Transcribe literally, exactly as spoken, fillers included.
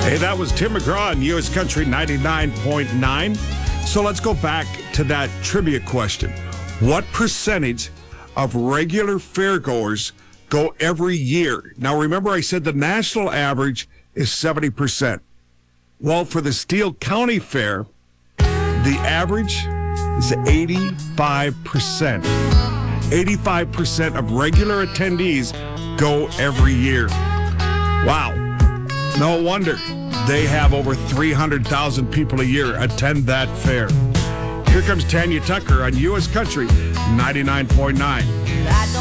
Hey, that was Tim McGraw on U S Country ninety-nine point nine. So let's go back to that trivia question. What percentage of regular fairgoers go every year? Now, remember I said the national average is seventy percent. Well, for the Steele County Fair, the average is eighty-five percent. eighty-five percent of regular attendees go every year. Wow. No wonder they have over three hundred thousand people a year attend that fair. Here comes Tanya Tucker on U S Country ninety-nine point nine.